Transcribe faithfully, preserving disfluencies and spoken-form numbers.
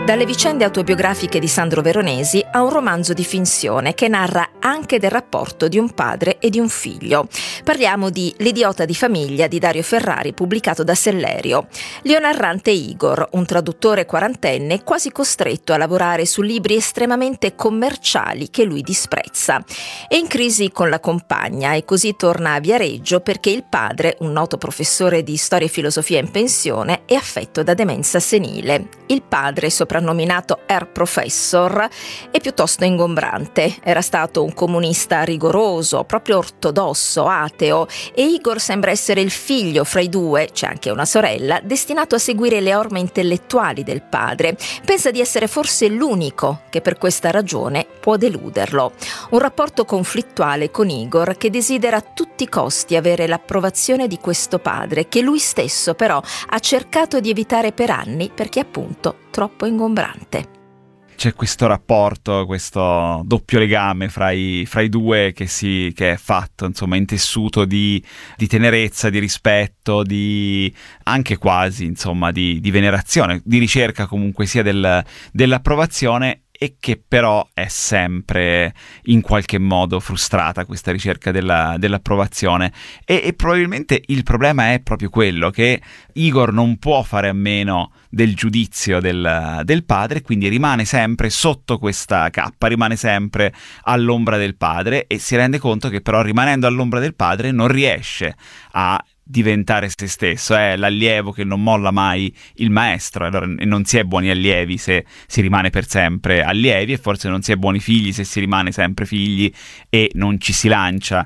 Dalle vicende autobiografiche di Sandro Veronesi a un romanzo di finzione che narra anche del rapporto di un padre e di un figlio. Parliamo di L'idiota di famiglia di Dario Ferrari, pubblicato da Sellerio. Leo narrante Igor, un traduttore quarantenne quasi costretto a lavorare su libri estremamente commerciali che lui disprezza. È in crisi con la compagna e così torna a Viareggio perché il padre, un noto professore di storia e filosofia in pensione, è affetto da demenza senile. Il padre, soprannominato Herr Professor, è piuttosto ingombrante. Era stato un comunista rigoroso, proprio ortodosso, ateo, e Igor sembra essere il figlio fra i due, c'è anche una sorella, destinato a seguire le orme intellettuali del padre. Pensa di essere forse l'unico che per questa ragione può deluderlo. Un rapporto conflittuale con Igor che desidera a tutti i costi avere l'approvazione di questo padre, che lui stesso però ha cercato di evitare per anni perché appunto troppo ingombrante. C'è questo rapporto, questo doppio legame fra i, fra i due che, si, che è fatto, insomma, intessuto di, di tenerezza, di rispetto, di anche quasi, insomma, di, di venerazione, di ricerca comunque sia del, dell'approvazione, e che però è sempre in qualche modo frustrata questa ricerca della, dell'approvazione e, e probabilmente il problema è proprio quello che Igor non può fare a meno del giudizio del, del padre, quindi rimane sempre sotto questa cappa, rimane sempre all'ombra del padre e si rende conto che però rimanendo all'ombra del padre non riesce a diventare se stesso, è l'allievo che non molla mai il maestro, allora non si è buoni allievi se si rimane per sempre allievi e forse non si è buoni figli se si rimane sempre figli e non ci si lancia